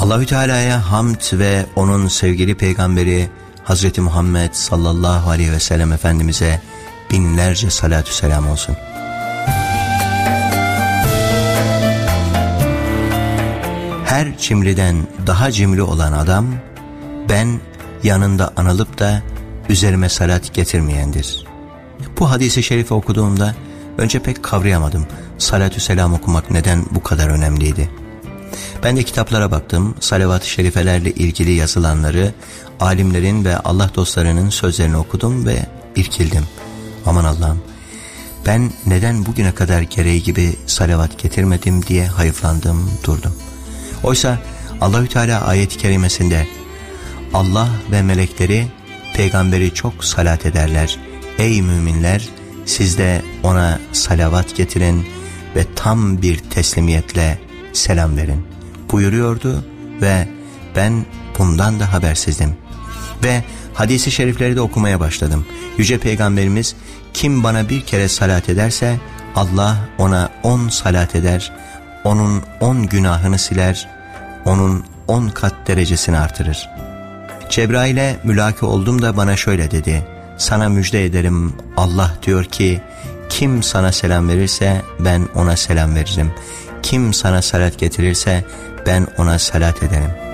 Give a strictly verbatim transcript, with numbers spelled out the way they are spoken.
Allahü Teala'ya hamd ve onun sevgili peygamberi Hazreti Muhammed sallallahu aleyhi ve sellem Efendimiz'e binlerce salatü selam olsun. Her cimriden daha cimri olan adam, ben yanında anılıp da üzerime salat getirmeyendir. Bu hadisi şerifi okuduğumda önce pek kavrayamadım. Salatü selam okumak neden bu kadar önemliydi? Ben de kitaplara baktım, salavat-ı şerifelerle ilgili yazılanları, alimlerin ve Allah dostlarının sözlerini okudum ve irkildim. Aman Allah'ım, ben neden bugüne kadar gereği gibi salavat getirmedim diye hayıflandım, durdum. Oysa Allahü Teala ayet-i kerimesinde Allah ve melekleri peygamberi çok salat ederler. Ey müminler, siz de ona salavat getirin ve tam bir teslimiyetle selam verin buyuruyordu ve ben bundan da habersizdim. Ve hadisi şerifleri de okumaya başladım. Yüce Peygamberimiz, kim bana bir kere salat ederse Allah ona on salat eder, onun on günahını siler, onun on kat derecesini artırır. Cebrail'e mülaki oldum da bana şöyle dedi: sana müjde ederim, Allah diyor ki, kim sana selam verirse ben ona selam veririm. Kim sana salat getirirse ben ona salat ederim.